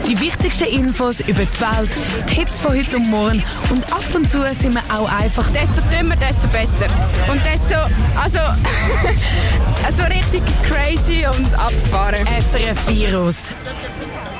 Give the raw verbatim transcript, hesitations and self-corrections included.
Die wichtigsten Infos über die Welt, die Hits von heute und morgen und ab und zu sind wir auch einfach... Desto dümmer, desto besser. Und desto... Also... also richtig crazy und abgefahren. S R F Virus.